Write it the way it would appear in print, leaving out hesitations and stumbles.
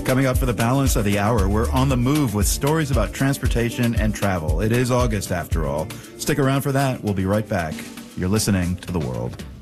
Coming up for the balance of the hour, we're on the move with stories about transportation and travel. It is August, after all. Stick around for that. We'll be right back. You're listening to The World.